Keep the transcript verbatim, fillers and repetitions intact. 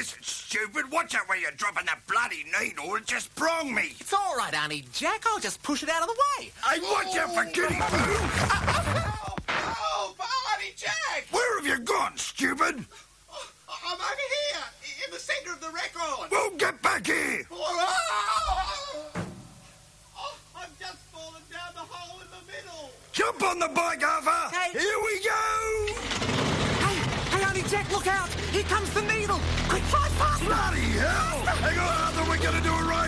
Listen, stupid, watch out where you're dropping that bloody needle. It just sprung me. It's all right, Auntie Jack. I'll just push it out of the way. Hey, watch out for Kitty Pooh. Help! Help! Auntie Jack! Where have you gone, stupid? Oh, I'm over here, in the centre of the record. Well, get back here. Oh, oh, I've just fallen down the hole in the middle. Jump on the bike, Arthur. Hey. Here we go. Hey, hey, Auntie Jack, look out. Here comes the needle. Quick, fly faster. Bloody hell. Hang on, Arthur, we're going to do it right